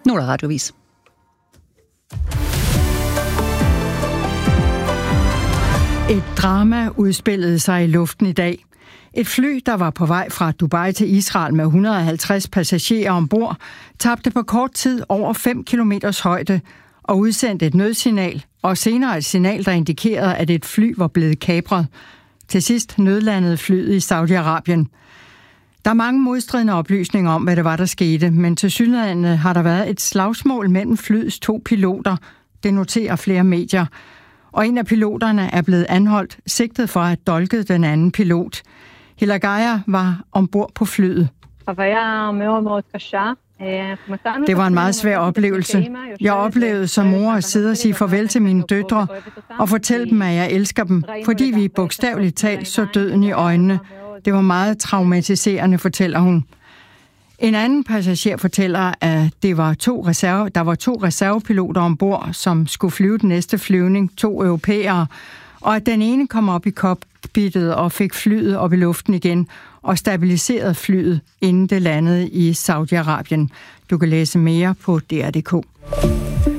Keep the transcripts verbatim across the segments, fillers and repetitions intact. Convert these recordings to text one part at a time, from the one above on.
Nu er der radiovis. Et drama udspillede sig i luften i dag. Et fly, der var på vej fra Dubai til Israel med et hundrede og halvtreds passagerer ombord, tabte på kort tid over fem kilometers højde og udsendte et nødsignal, og senere et signal, der indikerede, at et fly var blevet kapret. Til sidst nødlandede flyet i Saudi-Arabien. Der er mange modstridende oplysninger om, hvad det var, der skete, men tilsyneladende har der været et slagsmål mellem flyets to piloter. Det noterer flere medier. Og en af piloterne er blevet anholdt, sigtet for at have dolket den anden pilot. Hilagaya var ombord på flyet. Det var en meget svær oplevelse. Jeg oplevede som mor at sidde og sige farvel til mine døtre og fortælle dem, at jeg elsker dem, fordi vi bogstaveligt talt så døden i øjnene. Det var meget traumatiserende, fortæller hun. En anden passager fortæller, at det var to reserve, der var to reservepiloter ombord, som skulle flyve den næste flyvning, to europæere, og at den ene kom op i cockpittet og fik flyet op i luften igen og stabiliserede flyet, inden det landede i Saudi-Arabien. Du kan læse mere på D R punktum d k.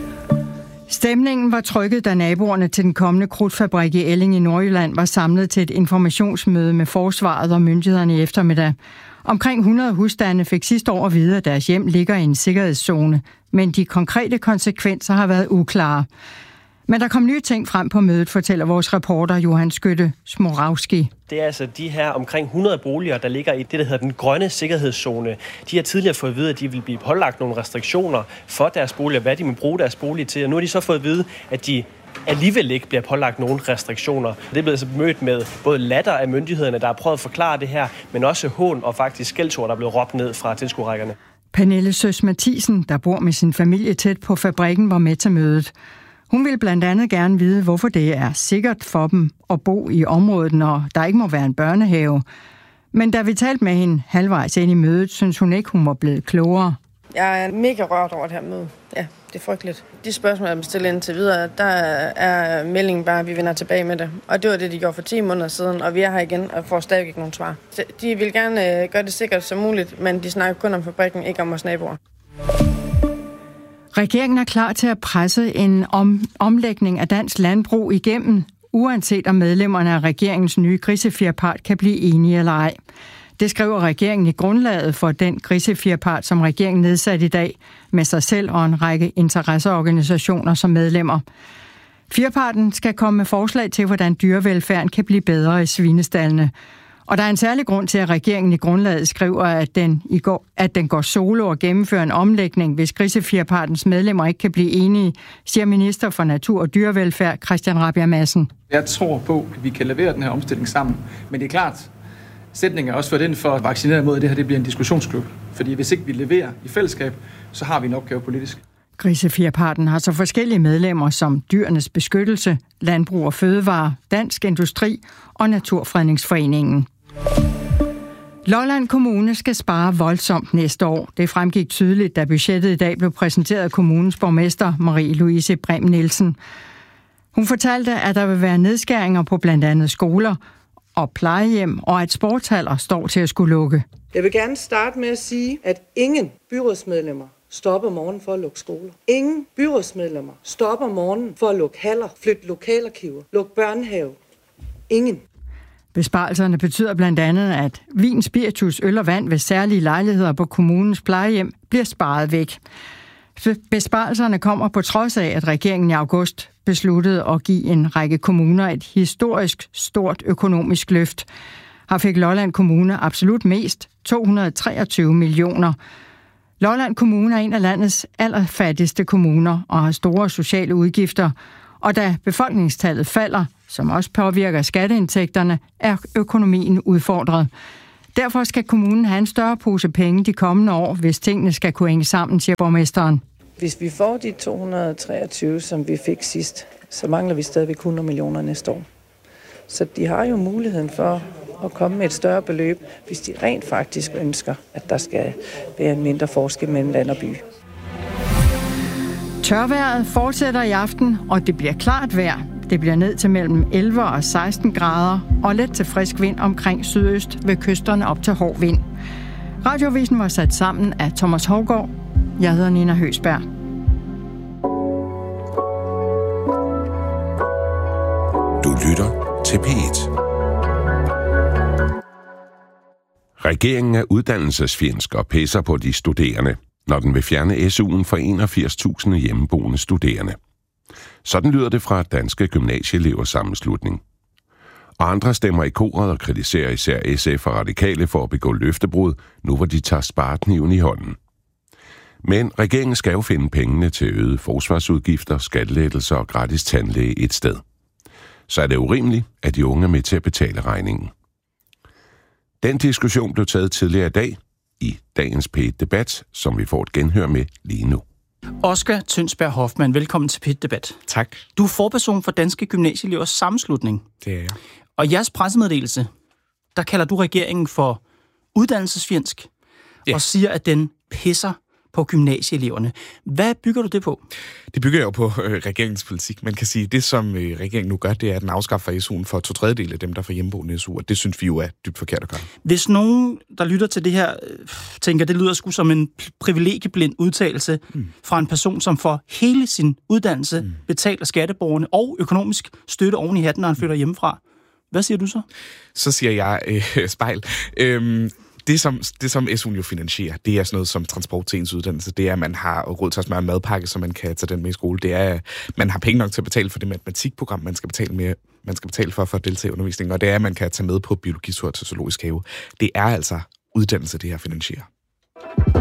Stemningen var trykket, da naboerne til den kommende krudtfabrik i Elling i Nordjylland var samlet til et informationsmøde med forsvaret og myndighederne i eftermiddag. Omkring hundrede husstande fik sidste år at vide, at deres hjem ligger i en sikkerhedszone, men de konkrete konsekvenser har været uklare. Men der kom nye ting frem på mødet, fortæller vores reporter Johan Skytte Smorawski. Det er altså de her omkring hundrede boliger, der ligger i det, der hedder den grønne sikkerhedszone. De har tidligere fået at vide, at de vil blive pålagt nogle restriktioner for deres boliger, hvad de må bruge deres bolig til. Og nu har de så fået at vide, at de alligevel ikke bliver pålagt nogle restriktioner. Det er blevet altså mødt med både latter af myndighederne, der har prøvet at forklare det her, men også hån og faktisk skældsord, der er blevet råbt ned fra tilskuerrækkerne. Pernille Søs Mathisen, der bor med sin familie tæt på fabrikken, var med til mødet. Hun vil blandt andet gerne vide, hvorfor det er sikkert for dem at bo i området, når der ikke må være en børnehave. Men da vi talte med hende halvvejs ind i mødet, synes hun ikke, hun var blevet klogere. Jeg er mega rørt over det her møde. Ja, det er frygteligt. De spørgsmål, jeg stiller indtil videre, der er meldingen bare, at vi vender tilbage med det. Og det var det, de gjorde for ti måneder siden, og vi er her igen og får stadig ikke nogen svar. De vil gerne gøre det sikkert som muligt, men de snakker kun om fabrikken, ikke om vores naboer. Regeringen er klar til at presse en om, omlægning af dansk landbrug igennem, uanset om medlemmerne af regeringens nye grisefjerpart kan blive enige eller ej. Det skriver regeringen i grundlaget for den grisefjerpart, som regeringen nedsatte i dag, med sig selv og en række interesseorganisationer som medlemmer. Fjerparten skal komme med forslag til, hvordan dyrevelfærden kan blive bedre i svinestaldene. Og der er en særlig grund til, at regeringen i grundlaget skriver, at den, i går, at den går solo og gennemfører en omlægning, hvis grisefjerpartens medlemmer ikke kan blive enige, siger minister for natur og dyrevelfærd Christian Rabjerg Madsen. Jeg tror på, at vi kan levere den her omstilling sammen. Men det er klart, sætningen er også for den for at vaccinere mod, at det her det bliver en diskussionsklub. Fordi hvis ikke vi leverer i fællesskab, så har vi en opgave politisk. Grisefjerparten har så forskellige medlemmer som Dyrenes Beskyttelse, Landbrug og Fødevare, Dansk Industri og Naturfredningsforeningen. Lolland Kommune skal spare voldsomt næste år. Det fremgik tydeligt, da budgettet i dag blev præsenteret af kommunens borgmester Marie-Louise Brehm Nielsen. Hun fortalte, at der vil være nedskæringer på blandt andet skoler og plejehjem, og at sportshaller står til at skulle lukke. Jeg vil gerne starte med at sige, at ingen byrådsmedlemmer stopper morgenen for at lukke skoler. Ingen byrådsmedlemmer stopper morgenen for at lukke haller, flytte lokalarkiver, lukke børnehave. Ingen. Besparelserne betyder blandt andet, at vin, spiritus, øl og vand ved særlige lejligheder på kommunens plejehjem bliver sparet væk. Besparelserne kommer på trods af, at regeringen i august besluttede at give en række kommuner et historisk stort økonomisk løft. Her fik Lolland Kommune absolut mest, to hundrede og treogtyve millioner. Lolland Kommune er en af landets allerfattigste kommuner og har store sociale udgifter, og da befolkningstallet falder, som også påvirker skatteindtægterne, er økonomien udfordret. Derfor skal kommunen have en større pose penge de kommende år, hvis tingene skal kunne hænge sammen, siger borgmesteren. Hvis vi får de to hundrede og treogtyve, som vi fik sidst, så mangler vi stadigvæk hundrede millioner næste år. Så de har jo muligheden for at komme med et større beløb, hvis de rent faktisk ønsker, at der skal være en mindre forskel mellem land og by. Tørvejret fortsætter i aften, og det bliver klart vejr. Det bliver ned til mellem elleve og seksten grader, og let til frisk vind omkring sydøst ved kysterne op til hård vind. Radiovisen var sat sammen af Thomas Hovgaard. Jeg hedder Nina Høgsberg. Du lytter til P et. Regeringen er uddannelsesfjendsk og pisser på de studerende, når den vil fjerne S U'en for enogfirs tusind hjemmeboende studerende. Sådan lyder det fra Danske Gymnasieelevers Sammenslutning. Og andre stemmer i koret og kritiserer især S F og Radikale for at begå løftebrud, nu hvor de tager sparekniven i hånden. Men regeringen skal jo finde pengene til øgede forsvarsudgifter, skattelettelser og gratis tandlæge et sted. Så er det urimeligt, at de unge er med til at betale regningen. Den diskussion blev taget tidligere i dag i dagens P et-debat, som vi får et genhør med lige nu. Oscar Tønsberg Hoffmann, velkommen til P et-debat. Tak. Du er forperson for Danske Gymnasieelevers Sammenslutning. Det er jeg. Og i jeres pressemeddelelse, der kalder du regeringen for uddannelsesfjendsk, ja, og siger, at den pisser på gymnasieeleverne. Hvad bygger du det på? Det bygger jo på øh, regeringens politik. Man kan sige, at det, som øh, regeringen nu gør, det er, at den afskaffer S U'en for to tredjedele af dem, der får hjemmeboende S U, og det synes vi jo er dybt forkert at gøre. Hvis nogen, der lytter til det her, tænker, det lyder sgu som en privilegieblind udtalelse mm. fra en person, som får hele sin uddannelse mm. betalt af skatteborgerne og økonomisk støtte oven i hatten, når han flytter hjemmefra. Hvad siger du så? Så siger jeg øh, spejl. Øhm, Det som, det, som S U'en jo finansierer, det er sådan noget som transport til ens uddannelse. Det er, at man har råd til at smøre en madpakke, så man kan tage den med i skole. Det er, at man har penge nok til at betale for det matematikprogram, man skal betale, med, man skal betale for, for at deltage i undervisningen. Og det er, at man kan tage med på biologitur til zoologisk have. Det er altså uddannelse, det her finansierer.